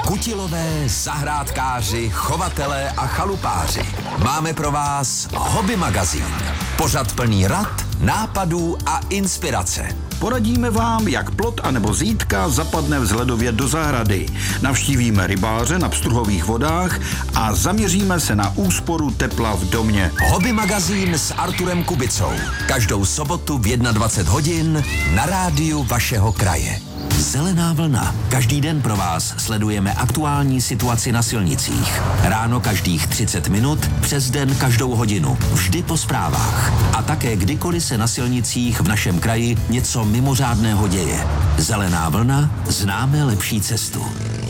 Kutilové, zahrádkáři, chovatelé a chalupáři. Máme pro vás Hobby magazín. Pořad plný rad, nápadů a inspirace. Poradíme vám, jak plot anebo zítka zapadne vzhledově do zahrady. Navštívíme rybáře na pstruhových vodách a zaměříme se na úsporu tepla v domě. Hobby magazín s Arturem Kubicou. Každou sobotu v 21 hodin na rádiu vašeho kraje. Zelená vlna. Každý den pro vás sledujeme aktuální situaci na silnicích. Ráno každých 30 minut, přes den každou hodinu. Vždy po zprávách. A také kdykoliv se na silnicích v našem kraji něco mimořádného děje. Zelená vlna. Známe lepší cestu.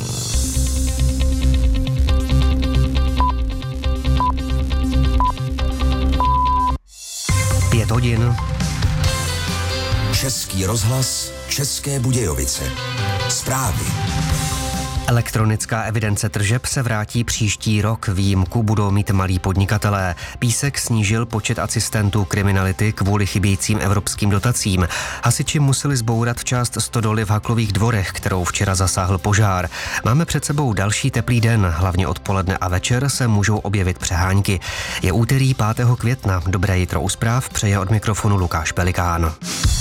Pět hodin. Český rozhlas, České Budějovice. Zprávy. Elektronická evidence tržeb se vrátí příští rok. Výjimku budou mít malí podnikatelé. Písek snížil počet asistentů kriminality kvůli chybějícím evropským dotacím. Hasiči museli zbourat část stodoly v Haklových Dvorech, kterou včera zasáhl požár. Máme před sebou další teplý den. Hlavně odpoledne a večer se můžou objevit přehánky. Je úterý 5. května. Dobré jitro u zpráv přeje od mikrofonu Lukáš Pelikán.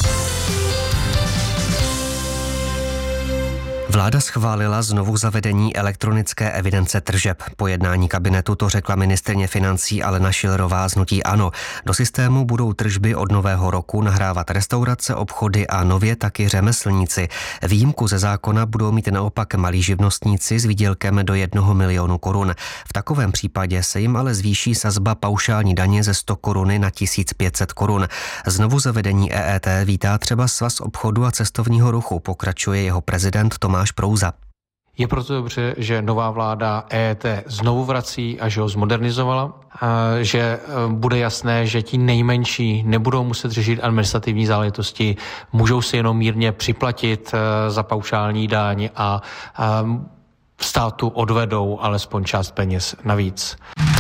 Vláda schválila znovu zavedení elektronické evidence tržeb. Po jednání kabinetu to řekla ministryně financí Alena Schillerová z hnutí ANO. Do systému budou tržby od nového roku nahrávat restaurace, obchody a nově taky řemeslníci. Výjimku ze zákona budou mít naopak malí živnostníci s výdělkem do 1 milionu korun. V takovém případě se jim ale zvýší sazba paušální daně ze 100 koruny na 1500 korun. Znovu zavedení EET vítá třeba Svaz obchodu a cestovního ruchu, pokračuje jeho prezident Tomáš Prouza. Je proto dobře, že nová vláda EET znovu vrací a že ho zmodernizovala, že bude jasné, že ti nejmenší nebudou muset řešit administrativní záležitosti, můžou si jenom mírně připlatit za paušální daň a státu odvedou alespoň část peněz navíc.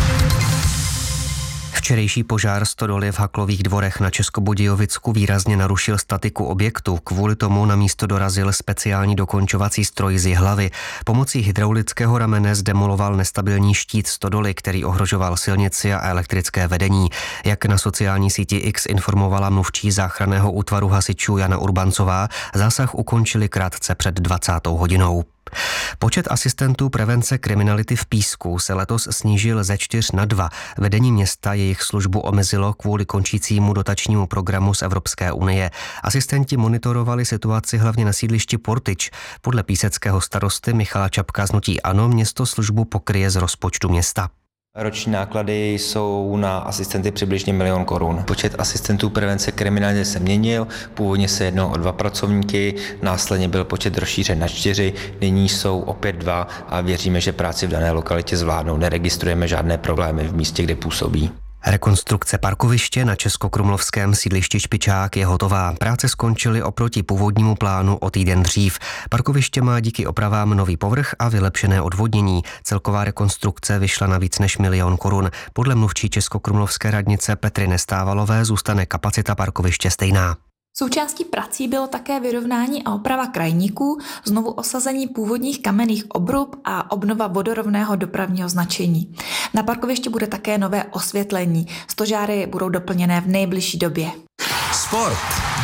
Včerejší požár stodoly v Haklových Dvorech na Českobudějovicku výrazně narušil statiku objektu. Kvůli tomu na místo dorazil speciální dokončovací stroj z Jihlavy. Pomocí hydraulického ramene zdemoloval nestabilní štít stodoly, který ohrožoval silnici a elektrické vedení. Jak na sociální síti X informovala mluvčí záchranného útvaru hasičů Jana Urbancová, zásah ukončili krátce před 20. hodinou. Počet asistentů prevence kriminality v Písku se letos snížil ze 4 na 2. Vedení města jejich službu omezilo kvůli končícímu dotačnímu programu z Evropské unie. Asistenti monitorovali situaci hlavně na sídlišti Portyč. Podle píseckého starosty Michala Čapka z hnutí ANO město službu pokryje z rozpočtu města. Roční náklady jsou na asistenty přibližně 1 milion korun. Počet asistentů prevence kriminality se měnil, původně se jednalo o 2 pracovníky, následně byl počet rozšířen na 4, nyní jsou opět 2 a věříme, že práci v dané lokalitě zvládnou. Neregistrujeme žádné problémy v místě, kde působí. Rekonstrukce parkoviště na českokrumlovském sídlišti Špičák je hotová. Práce skončily oproti původnímu plánu o týden dřív. Parkoviště má díky opravám nový povrch a vylepšené odvodnění. Celková rekonstrukce vyšla na víc než 1 milion korun. Podle mluvčí českokrumlovské radnice Petry Nestávalové zůstane kapacita parkoviště stejná. Součástí prací bylo také vyrovnání a oprava krajníků, znovu osazení původních kamenných obrub a obnova vodorovného dopravního značení. Na parkovišti bude také nové osvětlení. Stožáry budou doplněné v nejbližší době. Sport.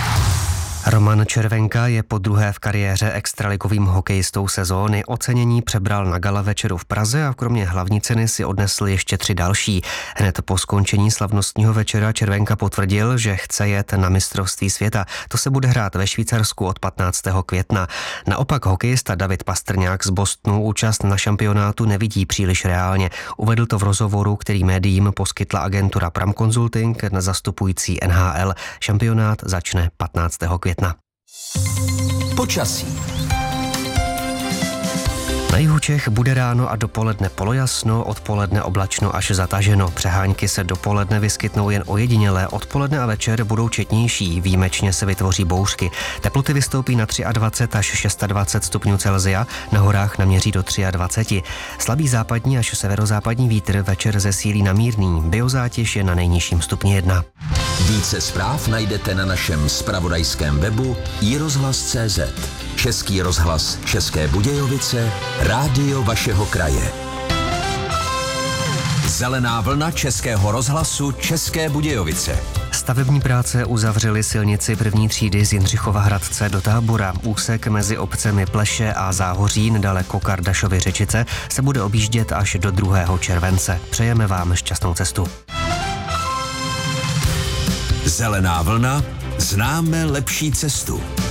Roman Červenka je podruhé v kariéře extraligovým hokejistou sezóny. Ocenění přebral na gala večeru v Praze a kromě hlavní ceny si odnesl ještě 3 další. Hned po skončení slavnostního večera Červenka potvrdil, že chce jet na mistrovství světa. To se bude hrát ve Švýcarsku od 15. května. Naopak hokejista David Pastrňák z Bostonu účast na šampionátu nevidí příliš reálně. Uvedl to v rozhovoru, který médiím poskytla agentura Pram Consulting na zastupující NHL. Šampionát začne 15. května. Počasí. Na jihu Čech bude ráno a dopoledne polojasno, odpoledne oblačno až zataženo. Přehánky se dopoledne vyskytnou jen ojedinělé, odpoledne a večer budou četnější, výjimečně se vytvoří bouřky. Teploty vystoupí na 23 až 26 stupňů Celsia, na horách naměří do 23. Slabý západní až severozápadní vítr večer zesílí na mírný, biozátěž je na nejnižším stupni 1. Více zpráv najdete na našem zpravodajském webu iRozhlas.cz. Český rozhlas České Budějovice, rádio vašeho kraje. Zelená vlna Českého rozhlasu České Budějovice. Stavební práce uzavřely silnici první třídy z Jindřichova Hradce do Tábora. Úsek mezi obcemi Pleše a Záhoří nedaleko Kardašovy Řečice se bude objíždět až do 2. července. Přejeme vám šťastnou cestu. Zelená vlna, známe lepší cestu.